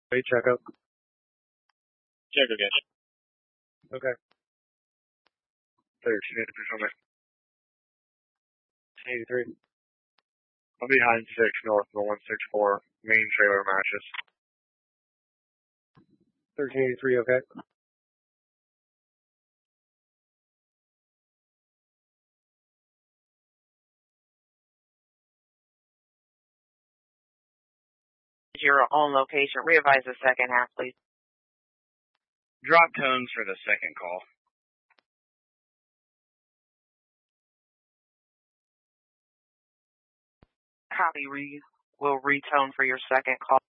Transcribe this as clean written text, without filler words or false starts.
Wait, checkup. Check again. Okay. 83. I'm behind 6 north of the 164 main trailer matches. 1383, okay. Your own location. Readvise the second half, please. Drop tones for the second call. Copy. Will retone for your second call.